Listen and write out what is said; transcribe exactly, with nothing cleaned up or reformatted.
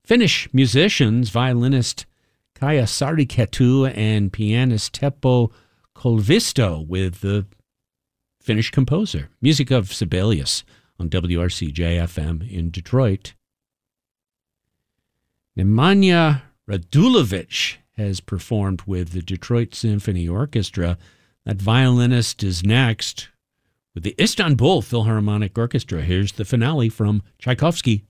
Finnish musicians, violinist Kaija Sarikettu and pianist Teppo Kolvisto with the Finnish composer. Music of Sibelius on W R C J F M in Detroit. Nemanja Radulovic has performed with the Detroit Symphony Orchestra. That violinist is next with the Istanbul Philharmonic Orchestra. Here's the finale from Tchaikovsky.